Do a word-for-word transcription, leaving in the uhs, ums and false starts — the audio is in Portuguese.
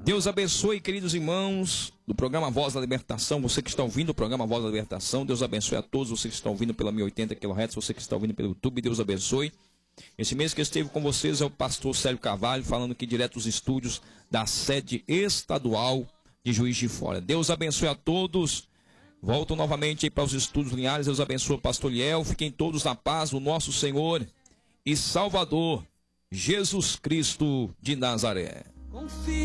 Deus abençoe, queridos irmãos do programa Voz da Libertação, você que está ouvindo o programa Voz da Libertação, Deus abençoe a todos vocês que estão ouvindo pela mil e oitenta quilohertz, você que está ouvindo pelo YouTube, Deus abençoe. Esse mês que esteve com vocês é o pastor Célio Carvalho, falando aqui direto dos estúdios da sede estadual de Juiz de Fora. Deus abençoe a todos. Volto novamente aí para os estúdios Linhares. Deus abençoe o pastor Liel. Fiquem todos na paz do nosso Senhor e Salvador Jesus Cristo de Nazaré. Confia.